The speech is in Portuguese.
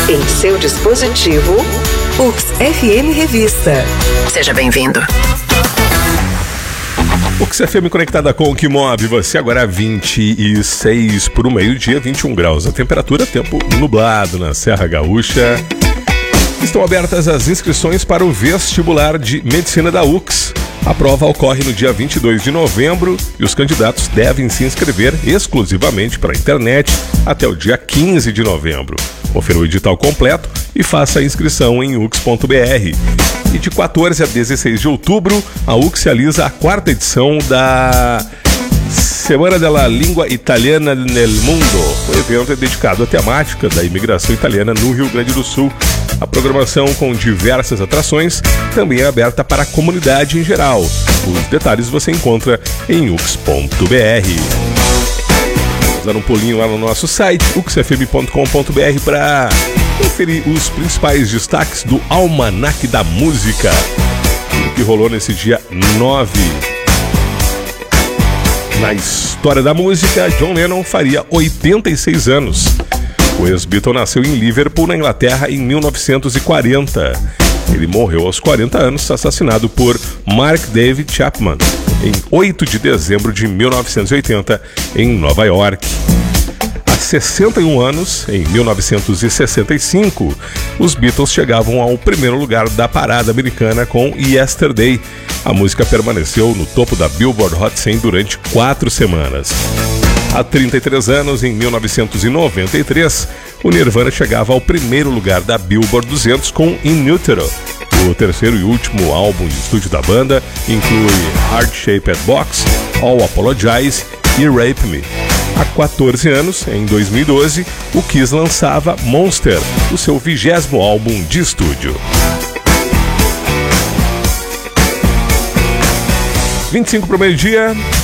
Em seu dispositivo, UX FM Revista. Seja bem-vindo. UX FM conectada com o que move você agora 26 para o meio-dia, 21 graus. A temperatura, tempo nublado na Serra Gaúcha. Estão abertas as inscrições para o vestibular de medicina da UX. A prova ocorre no dia 22 de novembro e os candidatos devem se inscrever exclusivamente para a internet até o dia 15 de novembro. Confira o edital completo e faça a inscrição em ux.br. E de 14 a 16 de outubro, a UX realiza a 4ª edição da Semana della Língua Italiana nel Mundo. O evento é dedicado à temática da imigração italiana no Rio Grande do Sul. A programação, com diversas atrações, também é aberta para a comunidade em geral. Os detalhes você encontra em ux.br. Vamos dar um pulinho lá no nosso site, uxfm.com.br, para conferir os principais destaques do Almanac da Música, o que rolou nesse dia 9. Na história da música, John Lennon faria 86 anos. O ex-Beatle nasceu em Liverpool, na Inglaterra, em 1940. Ele morreu aos 40 anos, assassinado por Mark David Chapman, em 8 de dezembro de 1980, em Nova York. Há 61 anos, em 1965, os Beatles chegavam ao primeiro lugar da parada americana com Yesterday. A música permaneceu no topo da Billboard Hot 100 durante 4 semanas. Há 33 anos, em 1993, o Nirvana chegava ao primeiro lugar da Billboard 200 com In Utero. O terceiro e último álbum de estúdio da banda inclui Heart Shaped Box, All Apologize e Rape Me. Há 14 anos, em 2012, o Kiss lançava Monster, o seu 20º álbum de estúdio. 25 para o meio-dia.